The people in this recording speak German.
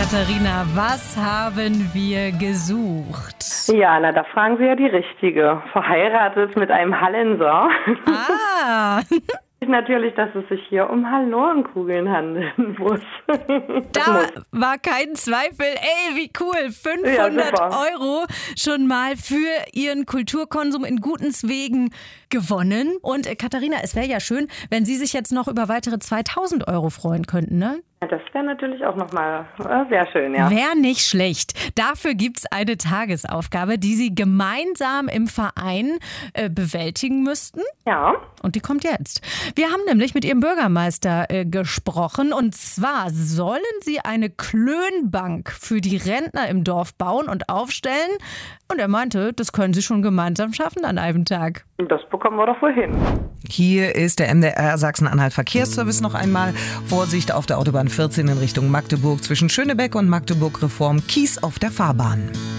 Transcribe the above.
Katharina, was haben wir gesucht? Ja, na, da fragen Sie ja die Richtige. Verheiratet mit einem Hallenser. Ah, Natürlich, dass es sich hier um Hallonkugeln handeln muss. da war kein Zweifel. Ey, wie cool. 500 Ja, Euro schon mal für Ihren Kulturkonsum in Gutenswegen gewonnen. Und Katharina, es wäre ja schön, wenn Sie sich jetzt noch über weitere 2000 Euro freuen könnten, ne? Ja, das wäre natürlich auch nochmal sehr schön, ja. Wäre nicht schlecht. Dafür gibt's eine Tagesaufgabe, die Sie gemeinsam im Verein bewältigen müssten. Ja. Und die kommt jetzt. Wir haben nämlich mit Ihrem Bürgermeister gesprochen. Und zwar sollen Sie eine Klönbank für die Rentner im Dorf bauen und aufstellen. Und er meinte, das können Sie schon gemeinsam schaffen an einem Tag. Das bekommen wir doch wohl hin. Hier ist der MDR Sachsen-Anhalt Verkehrsservice noch einmal. Vorsicht auf der Autobahn 14 in Richtung Magdeburg zwischen Schönebeck und Magdeburg Reform. Kies auf der Fahrbahn.